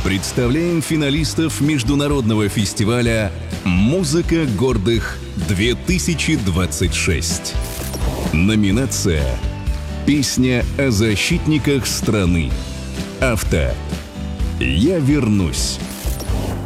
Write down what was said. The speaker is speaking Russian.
Представляем финалистов международного фестиваля «Музыка гордых-2026». Номинация «Песня о защитниках страны». Авто: «Я вернусь».